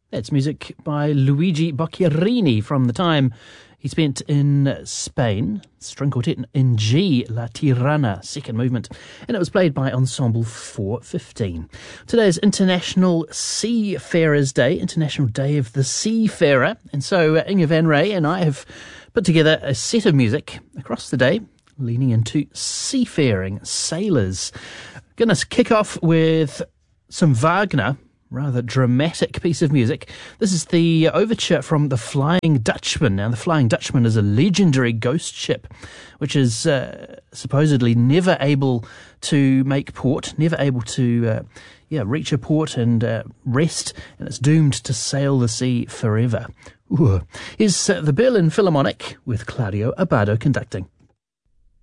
That's music by Luigi Boccherini from the time he spent in Spain. String quartet in G, La Tirana, second movement. And it was played by Ensemble 415. Today is International Seafarers Day, International Day of the Seafarer. And so Inge Van Ray and I have put together a set of music across the day, leaning into seafaring, sailors. Going to kick off with some Wagner, rather dramatic piece of music. This is the overture from The Flying Dutchman. Now, The Flying Dutchman is a legendary ghost ship which is supposedly never able to make port, never able to reach a port and rest, and it's doomed to sail the sea forever. Ooh. Here's the Berlin Philharmonic with Claudio Abbado conducting.